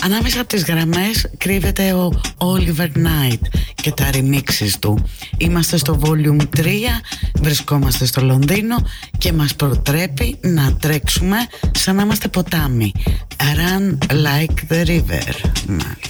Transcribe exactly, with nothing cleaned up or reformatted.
Ανάμεσα από τις γραμμές κρύβεται ο Oliver Knight και τα remixes του. Είμαστε στο Volume τρία, βρισκόμαστε στο Λονδίνο και μας προτρέπει να τρέξουμε σαν να είμαστε ποτάμι. Run like the river.